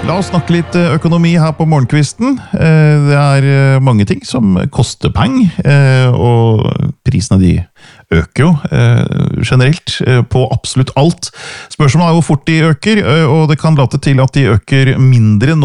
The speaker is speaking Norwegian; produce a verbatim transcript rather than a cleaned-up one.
La oss snakke litt økonomi her på morgenkvisten. Det er mange ting som koster peng, og prisene de øker jo generelt på absolutt alt. Spørsmålet er hvor fort de øker, og det kan late til at de øker mindre nå